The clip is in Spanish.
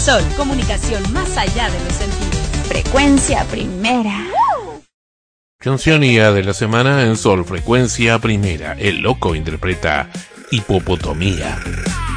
Sol, comunicación más allá de los sentidos. Frecuencia Primera. Canción IA de la semana en Sol, Frecuencia Primera. El Loco interpreta Hipopotomía.